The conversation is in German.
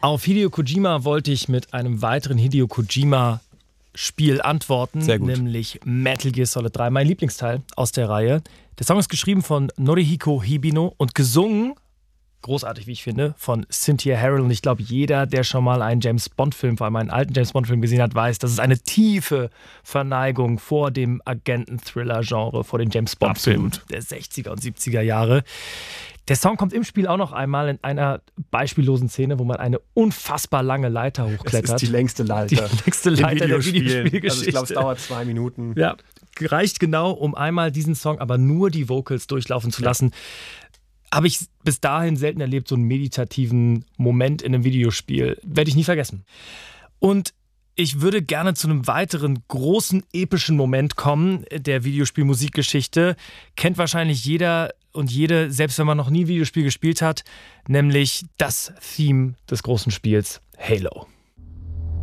Auf Hideo Kojima wollte ich mit einem weiteren Hideo Kojima-Spiel antworten, nämlich Metal Gear Solid 3, mein Lieblingsteil aus der Reihe. Der Song ist geschrieben von Norihiko Hibino und gesungen, großartig wie ich finde, von Cynthia Harrell. Und ich glaube, jeder, der schon mal einen James-Bond-Film, vor allem einen alten James-Bond-Film gesehen hat, weiß, dass es eine tiefe Verneigung vor dem Agenten-Thriller-Genre, vor den James-Bond-Filmen der 60er und 70er Jahre. Der Song kommt im Spiel auch noch einmal in einer beispiellosen Szene, wo man eine unfassbar lange Leiter hochklettert. Das ist die längste Leiter. Die längste Leiter der Videospielgeschichte. Also ich glaube, es dauert 2 Minuten. Ja, reicht genau, um einmal diesen Song, aber nur die Vocals durchlaufen zu lassen. Habe ich bis dahin selten erlebt, so einen meditativen Moment in einem Videospiel. Werde ich nie vergessen. Und ich würde gerne zu einem weiteren großen, epischen Moment kommen der Videospielmusikgeschichte. Kennt wahrscheinlich jeder und jede, selbst wenn man noch nie ein Videospiel gespielt hat, nämlich das Theme des großen Spiels Halo.